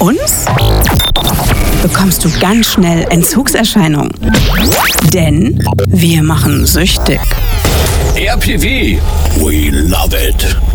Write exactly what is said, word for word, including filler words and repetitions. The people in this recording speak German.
uns bekommst du ganz schnell Entzugserscheinungen. Denn wir machen süchtig. R P W, we love it.